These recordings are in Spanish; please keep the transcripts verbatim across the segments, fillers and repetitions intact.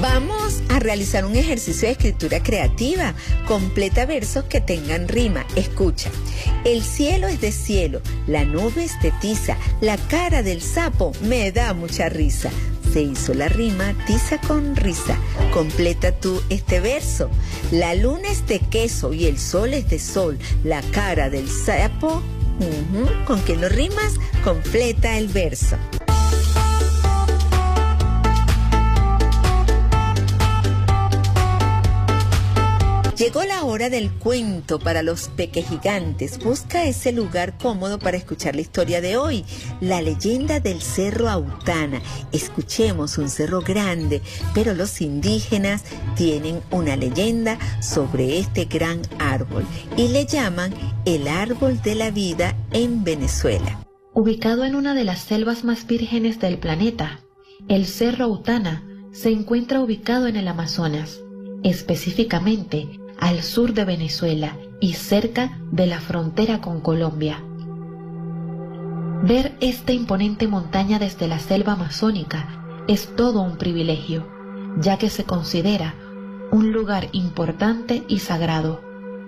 Vamos a realizar un ejercicio de escritura creativa. Completa versos que tengan rima. Escucha. El cielo es de cielo, la nube es de tiza, la cara del sapo me da mucha risa. Se hizo la rima tiza con risa. Completa tú este verso. La luna es de queso y el sol es de sol, la cara del sapo. Uh-huh. ¿Con qué lo rimas? Completa el verso. Llegó la hora del cuento para los pequegigantes. Busca ese lugar cómodo para escuchar la historia de hoy, la leyenda del Cerro Autana. Escuchemos un cerro grande, pero los indígenas tienen una leyenda sobre este gran árbol y le llaman el árbol de la vida en Venezuela. Ubicado en una de las selvas más vírgenes del planeta, el Cerro Autana se encuentra ubicado en el Amazonas, específicamente al sur de Venezuela y cerca de la frontera con Colombia. Ver esta imponente montaña desde la selva amazónica es todo un privilegio, ya que se considera un lugar importante y sagrado.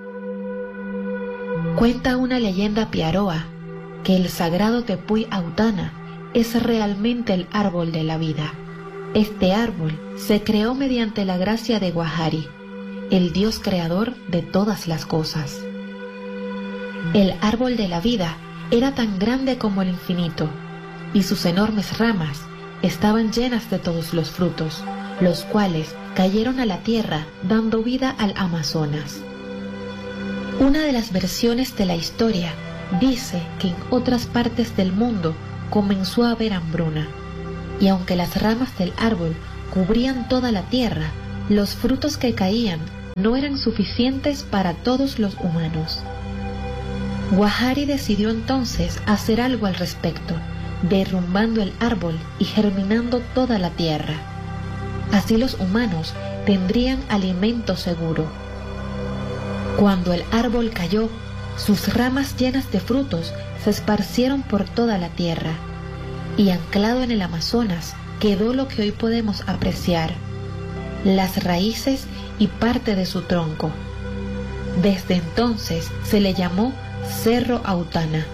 Cuenta una leyenda piaroa que el sagrado Tepuy Autana es realmente el árbol de la vida. Este árbol se creó mediante la gracia de Guahari, el Dios creador de todas las cosas. El árbol de la vida era tan grande como el infinito, y sus enormes ramas estaban llenas de todos los frutos, los cuales cayeron a la tierra dando vida al Amazonas. Una de las versiones de la historia dice que en otras partes del mundo comenzó a haber hambruna, y aunque las ramas del árbol cubrían toda la tierra, los frutos que caían no eran suficientes para todos los humanos. Guahari decidió entonces hacer algo al respecto, derrumbando el árbol y germinando toda la tierra. Así los humanos tendrían alimento seguro. Cuando el árbol cayó, sus ramas llenas de frutos se esparcieron por toda la tierra, y anclado en el Amazonas quedó lo que hoy podemos apreciar: las raíces y parte de su tronco. Desde entonces se le llamó Cerro Autana.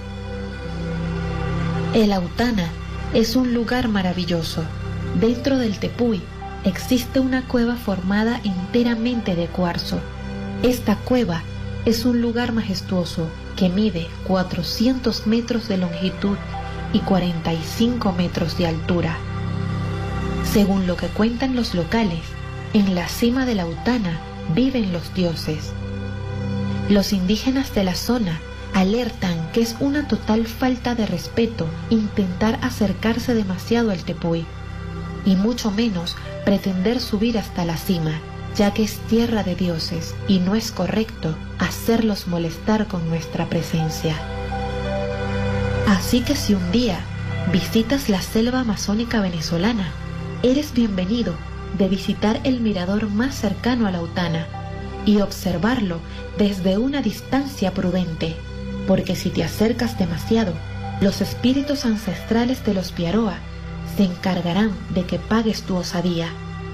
El Autana es un lugar maravilloso. Dentro del Tepuy existe una cueva formada enteramente de cuarzo. Esta cueva es un lugar majestuoso que mide cuatrocientos metros de longitud y cuarenta y cinco metros de altura. Según lo que cuentan los locales, en la cima de la Autana viven los dioses. Los indígenas de la zona alertan que es una total falta de respeto intentar acercarse demasiado al Tepuy, y mucho menos pretender subir hasta la cima, ya que es tierra de dioses y no es correcto hacerlos molestar con nuestra presencia. Así que si un día visitas la selva amazónica venezolana, eres bienvenido de visitar el mirador más cercano a la Autana y observarlo desde una distancia prudente, porque si te acercas demasiado, los espíritus ancestrales de los Piaroa se encargarán de que pagues tu osadía.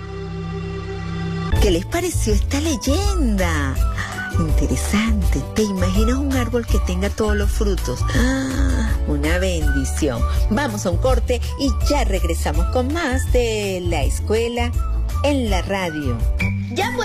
¿Qué les pareció esta leyenda? Interesante. ¿Te imaginas un árbol que tenga todos los frutos? ¡Ah! Una bendición. Vamos a un corte y ya regresamos con más de La Escuela en la Radio. Ya